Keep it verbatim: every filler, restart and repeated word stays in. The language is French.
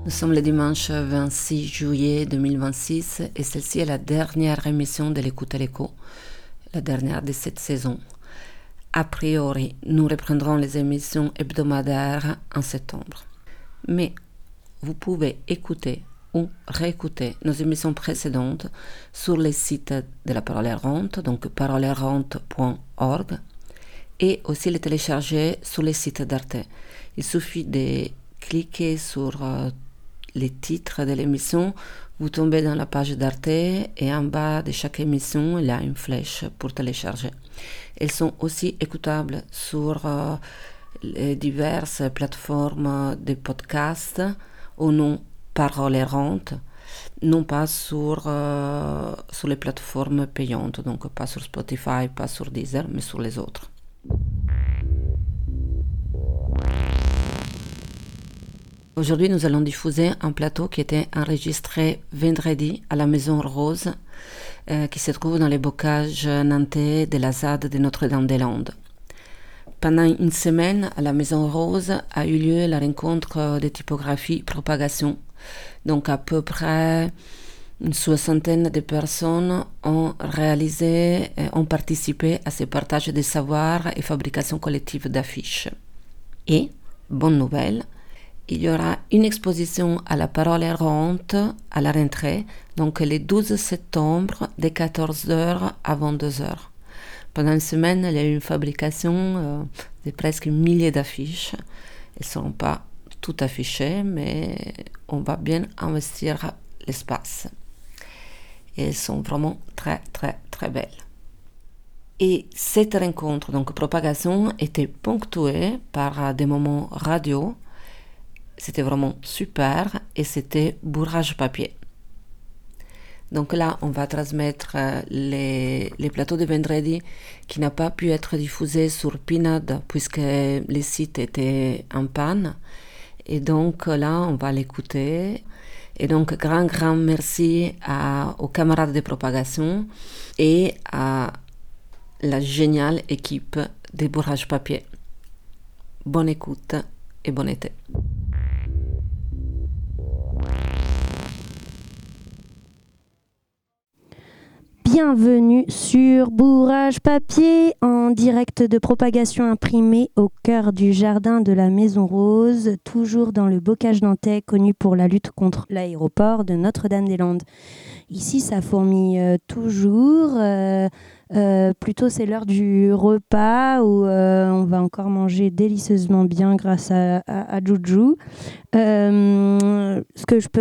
Nous sommes le dimanche vingt-six juillet deux mille vingt-six et celle-ci est la dernière émission de l'Écoute à l'écho, la dernière de cette saison. A priori, nous reprendrons les émissions hebdomadaires en septembre. Mais vous pouvez écouter ou réécouter nos émissions précédentes sur les sites de la Parole Errante, donc parole errante point org, et aussi les télécharger sur les sites d'Arte. Il suffit de cliquer sur euh, les titres de l'émission, vous tombez dans la page d'Arte et en bas de chaque émission, il y a une flèche pour télécharger. Elles sont aussi écoutables sur euh, les diverses plateformes de podcasts au nom Parole Errante, non pas sur, euh, sur les plateformes payantes, donc pas sur Spotify, pas sur Deezer, mais sur les autres. Aujourd'hui, nous allons diffuser un plateau qui était enregistré vendredi à la Maison Rose, euh, qui se trouve dans les bocages nantais de la Z A D de Notre-Dame-des-Landes. Pendant une semaine, à la Maison Rose a eu lieu la rencontre de typographie propagation. Donc à peu près une soixantaine de personnes ont réalisé, ont participé à ce partage de savoir et fabrication collective d'affiches. Et, bonne nouvelle, il y aura une exposition à la Parole Errante à la rentrée, donc le douze septembre, de quatorze heures à vingt-deux heures. Pendant une semaine, il y a eu une fabrication euh, de presque un millier d'affiches. Elles ne seront pas toutes affichées, mais on va bien investir l'espace. Et elles sont vraiment très, très, très belles. Et cette rencontre, donc propagation, était ponctuée par des moments radio. C'était vraiment super et c'était bourrage papier. Donc là, on va transmettre les, les plateaux de vendredi qui n'a pas pu être diffusés sur Pinade puisque le site était en panne. Et donc là, on va l'écouter. Et donc, grand, grand merci à, aux camarades de propagation et à la géniale équipe de bourrage papier. Bonne écoute et bon été. Bienvenue sur Bourrage Papier, en direct de propagation imprimée au cœur du jardin de la Maison Rose, toujours dans le bocage nantais connu pour la lutte contre l'aéroport de Notre-Dame-des-Landes. Ici, ça fourmille euh, toujours. Euh, euh, plutôt, c'est l'heure du repas où euh, on va encore manger délicieusement bien grâce à, à, à Juju. Euh, ce que je peux